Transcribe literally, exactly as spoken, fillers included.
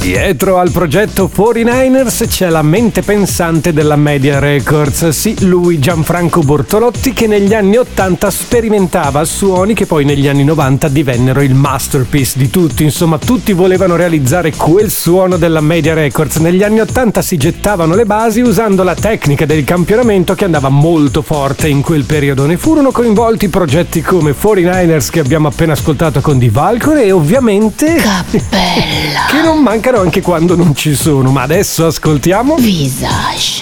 Dietro al progetto quarantanovers c'è la mente pensante della Media Records, sì, lui Gianfranco Bortolotti, che negli anni ottanta sperimentava suoni che poi negli anni novanta divennero il masterpiece di tutti. Insomma, tutti volevano realizzare quel suono della Media Records. Negli anni ottanta si gettavano le basi usando la tecnica del campionamento che andava molto forte in quel periodo. Ne furono coinvolti progetti come quarantanovers, che abbiamo appena ascoltato con Die Valkyrie, e ovviamente Cappella che non mancano anche quando non ci sono, ma adesso ascoltiamo Visage.